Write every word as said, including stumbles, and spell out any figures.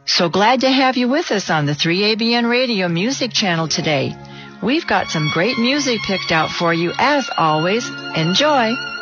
So glad to have you with us on the three A B N Radio Music Channel today. We've got some great music picked out for you as always. Enjoy!